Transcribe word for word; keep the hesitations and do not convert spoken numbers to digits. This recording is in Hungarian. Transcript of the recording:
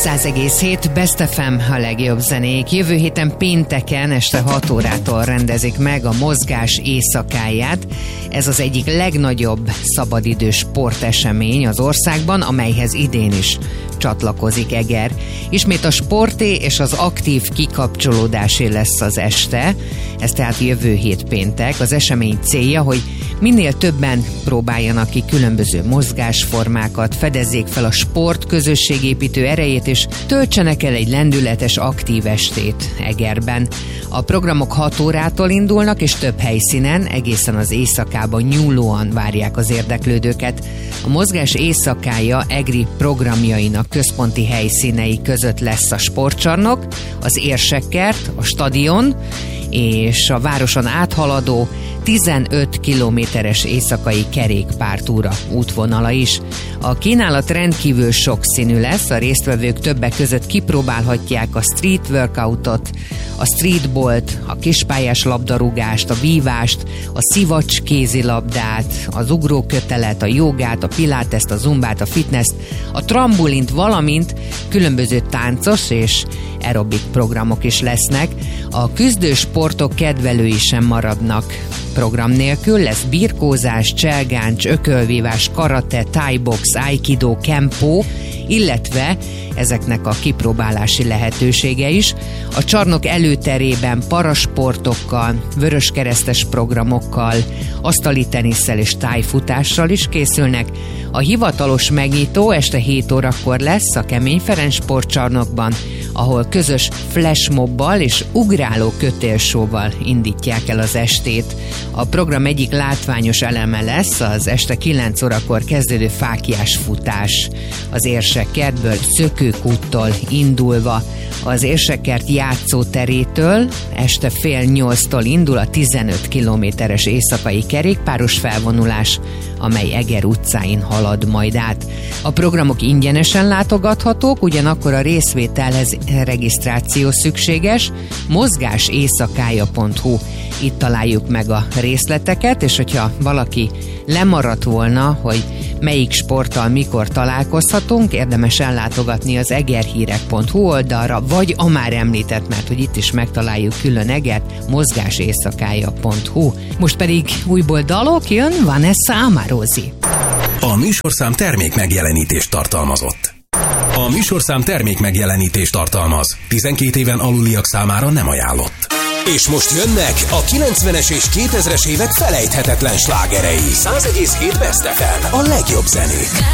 száz egész hét Best ef em, a legjobb zenék. Jövő héten pénteken este hat órától rendezik meg a Mozgás éjszakáját. Ez az egyik legnagyobb szabadidős sportesemény az országban, amelyhez idén is csatlakozik Eger. Ismét a sporté és az aktív kikapcsolódásé lesz az este. Ez tehát jövő hét péntek. Az esemény célja, hogy minél többen próbáljanak ki különböző mozgásformákat, fedezzék fel a sport közösségépítő erejét, és töltsenek el egy lendületes, aktív estét Egerben. A programok hat órától indulnak, és több helyszínen, egészen az éjszakában nyúlóan várják az érdeklődőket. A Mozgás éjszakája egri programjainak központi helyszínei között lesz a sportcsarnok, az Érsekkert, a stadion és a városon áthaladó tizenöt kilométeres éjszakai kerékpártúra útvonala is. A kínálat rendkívül sokszínű lesz, a résztvevők többek között kipróbálhatják a street workoutot, a streetballt, a kispályás labdarúgást, a vívást, a szivacs kézilabdát, az ugrókötelet, a jogát, a piláteszt, a zumbát, a fitness, a trambolint, valamint különböző táncos és aerobik programok is lesznek. A küzdő sportok kedvelői sem maradnak program nélkül. Lesz birkózás, cselgáncs, ökölvívás, karate, thai-box, aikido, kempo, illetve ezeknek a kipróbálási lehetősége is. A csarnok előterében parasportokkal, vöröskeresztes programokkal, asztali tenisszel és tájfutással is készülnek. A hivatalos megnyitó este hét órakor lesz a Kemény Ferenc sportcsarnokban, ahol közös flashmobbal és ugráló kötélsóval indítják el az estét. A program egyik látványos eleme lesz az este kilenc órakor kezdődő fáklyás futás. Az Érsekkertből Szökőkúttól indulva, az Érsekkert játszóterétől este fél nyolctól indul a tizenöt kilométeres éjszakai kerékpáros felvonulás, amely Eger utcáin halad majd át. A programok ingyenesen látogathatók, ugyanakkor a részvételhez regisztráció szükséges. mozgás éjszakája pont hu. Itt találjuk meg a részleteket, és hogyha valaki lemaradt volna, hogy melyik sporttal mikor találkozhatunk, érdemes ellátogatni az egerhírek pont hu oldalra, vagy a már említett, mert hogy itt is megtaláljuk külön Egert, mozgás éjszakája pont hu. Most pedig újból dalok, jön Vanessa Amarózi. A műsorszám termék megjelenítést tartalmazott. A műsorszám termék megjelenítést tartalmaz. tizenkét éven aluliak számára nem ajánlott. És most jönnek a kilencvenes és kétezres évek felejthetetlen slágerei. száz egész hét Best ef em, a legjobb zenék.